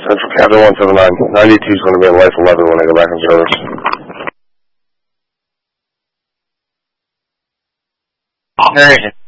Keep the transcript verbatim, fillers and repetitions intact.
Central Captain one seven nine. ninety-two is going to be in Life eleven when I go back in service. Alright.